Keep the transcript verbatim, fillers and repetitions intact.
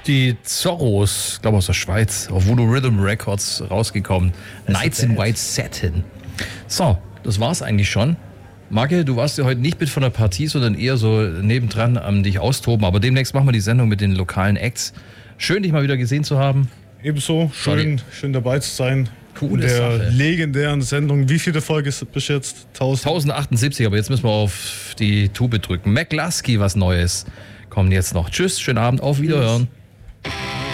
Die Zorros, glaube aus der Schweiz, auf Voodoo Rhythm Records rausgekommen. Nights in White Satin. So, das war's eigentlich schon. Marke, du warst ja heute nicht mit von der Partie, sondern eher so nebendran am dich austoben. Aber demnächst machen wir die Sendung mit den lokalen Acts. Schön, dich mal wieder gesehen zu haben. Ebenso, schön, schön dabei zu sein. Coole in der Sache. legendären Sendung. Wie viele Folge ist bis jetzt? tausend? tausendachtundsiebenzig, aber jetzt müssen wir auf die Tube drücken. McLusky, was Neues. Kommen jetzt noch. Tschüss, schönen Abend, auf Wiederhören.